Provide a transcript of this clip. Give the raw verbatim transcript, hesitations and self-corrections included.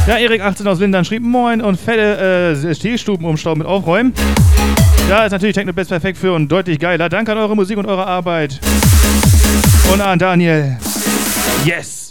Ja, Erik achtzehn aus Lindern schrieb Moin und fette äh, Stehstubenumstau mit Aufräumen. Ja, ist natürlich Techno Best perfekt für und deutlich geiler. Danke an eure Musik und eure Arbeit. Und an Daniel. Yes!